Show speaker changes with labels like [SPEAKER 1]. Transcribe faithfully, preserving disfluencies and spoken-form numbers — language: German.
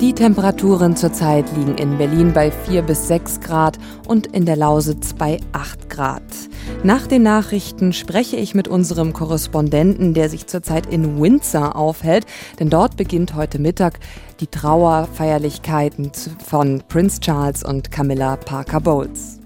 [SPEAKER 1] Die Temperaturen zurzeit liegen in Berlin bei vier bis sechs Grad und in der Lausitz bei acht Grad. Nach den Nachrichten spreche ich mit unserem Korrespondenten, der sich zurzeit in Windsor aufhält, denn dort beginnt heute Mittag die Trauerfeierlichkeiten von Prince Charles und Camilla Parker Bowles.